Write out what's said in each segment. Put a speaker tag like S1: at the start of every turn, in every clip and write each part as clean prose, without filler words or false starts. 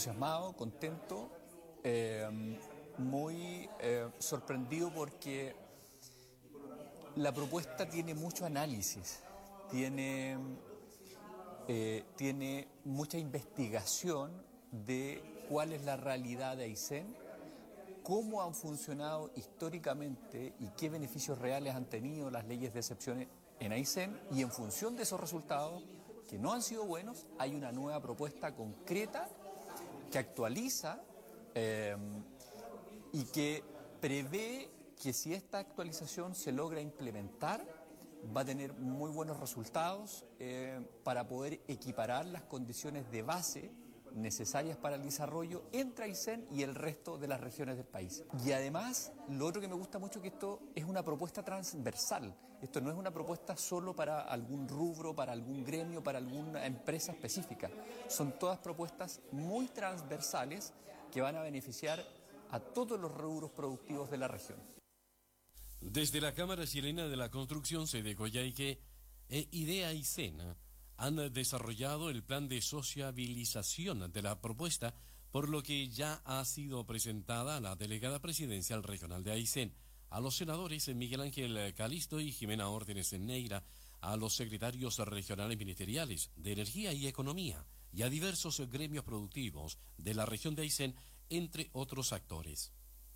S1: Entusiasmado, contento, muy sorprendido porque la propuesta tiene mucho análisis, tiene mucha investigación de cuál es la realidad de Aysén, cómo han funcionado históricamente y qué beneficios reales han tenido las leyes de excepción en Aysén, y en función de esos resultados, que no han sido buenos, hay una nueva propuesta concreta que actualiza y que prevé que si esta actualización se logra implementar, va a tener muy buenos resultados para poder equiparar las condiciones de base necesarias para el desarrollo entre Aysén y el resto de las regiones del país. Y además, lo otro que me gusta mucho es que esto es una propuesta transversal. Esto no es una propuesta solo para algún rubro, para algún gremio, para alguna empresa específica. Son todas propuestas muy transversales que van a beneficiar a todos los rubros productivos de la región.
S2: Desde la Cámara Chilena de la Construcción, sede Coyhaique, e IDEA Aysén han desarrollado el plan de sociabilización de la propuesta, por lo que ya ha sido presentada a la delegada presidencial regional de Aysén, a los senadores Miguel Ángel Calisto y Jimena Órdenes Neira, a los secretarios regionales ministeriales de Energía y Economía y a diversos gremios productivos de la región de Aysén, entre otros actores.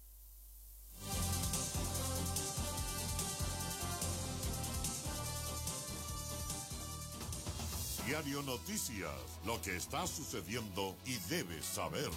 S3: Diario Noticias, lo que está sucediendo y debes saber.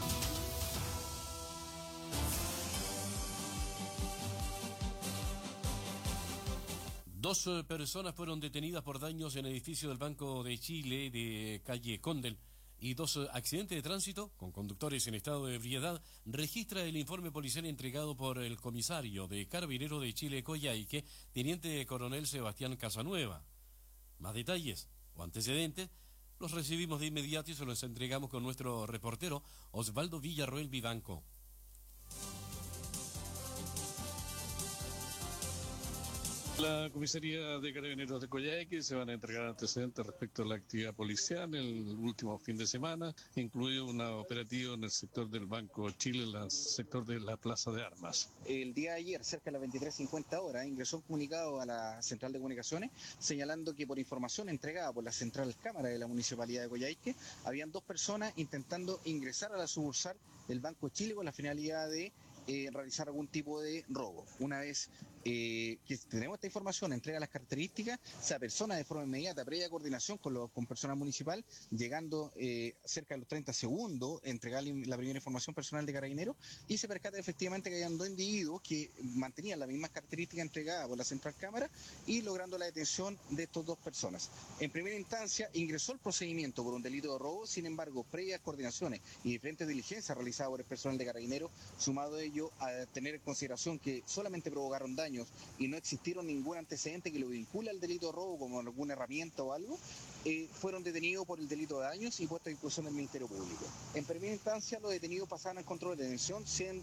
S2: Dos personas fueron detenidas por daños en el edificio del Banco de Chile de calle Condel, y dos accidentes de tránsito con conductores en estado de ebriedad registra el informe policial entregado por el comisario de Carabineros de Chile Coyhaique, teniente coronel Sebastián Casanueva. Más detalles o antecedentes los recibimos de inmediato y se los entregamos con nuestro reportero Osvaldo Villarroel Vivanco.
S4: La comisaría de Carabineros de Coyhaique se van a entregar antecedentes respecto a la actividad policial el último fin de semana, incluido un operativo en el sector del Banco Chile, en el sector de la Plaza de Armas.
S5: El día de ayer, cerca de las 23:50 horas, ingresó un comunicado a la Central de Comunicaciones señalando que por información entregada por la Central Cámara de la Municipalidad de Coyhaique, habían dos personas intentando ingresar a la sucursal del Banco Chile con la finalidad de realizar algún tipo de robo. Una vez que tenemos esta información, entrega las características, se apersona de forma inmediata, previa coordinación con personal municipal, llegando cerca de los 30 segundos, entregar la primera información personal de Carabineros, y se percata efectivamente que hayan dos individuos que mantenían las mismas características entregadas por la Central Cámara, y logrando la detención de estas dos personas. En primera instancia ingresó el procedimiento por un delito de robo, sin embargo, previas coordinaciones y diferentes diligencias realizadas por el personal de Carabineros, sumado a ello a tener en consideración que solamente provocaron daños y no existieron ningún antecedente que lo vincula al delito de robo, como alguna herramienta o algo, fueron detenidos por el delito de daños y puestos a disposición del Ministerio Público. En primera instancia, los detenidos pasaron al control de detención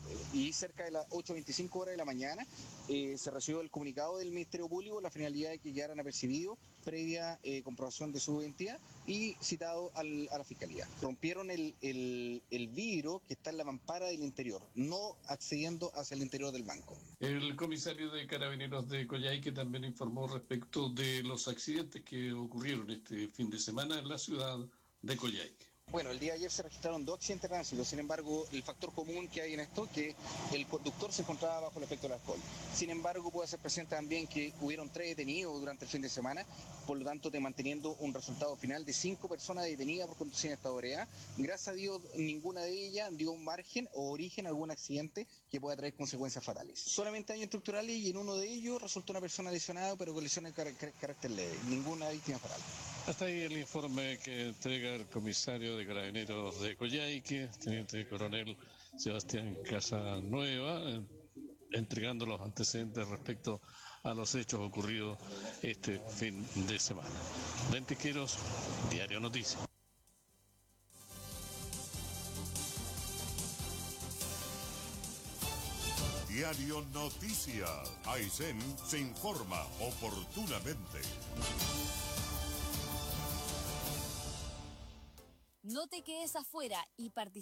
S5: y cerca de las 8:25 horas de la mañana se recibió el comunicado del Ministerio Público, la finalidad de que quedaran apercibidos previa comprobación de su identidad y citado a la Fiscalía. Rompieron el vidrio que está en la mampara del interior, no accediendo hacia el interior del banco.
S4: El comisario de Carabineros de Coyhaique también informó respecto de los accidentes que ocurrieron este fin de semana en la ciudad de Coyhaique.
S5: Bueno, el día de ayer se registraron dos accidentes de tránsito, sin embargo, el factor común que hay en esto es que el conductor se encontraba bajo el efecto del alcohol. Sin embargo, puede ser presente también que hubieron 3 detenidos durante el fin de semana, por lo tanto, manteniendo un resultado final de 5 personas detenidas por conducir en estado de ebriedad. Gracias a Dios, ninguna de ellas dio un margen o origen a algún accidente que pueda traer consecuencias fatales. Solamente daños estructurales, y en uno de ellos resultó una persona lesionada, pero con lesiones de carácter leve, ninguna víctima fatal.
S4: Hasta ahí el informe que entrega el comisario de Carabineros de Coyhaique, teniente coronel Sebastián Casanueva, entregando los antecedentes respecto a los hechos ocurridos este fin de semana. Lentequeros, Diario Noticias.
S3: Diario Noticias. Aysén se informa oportunamente.
S6: No te quedes afuera y participa.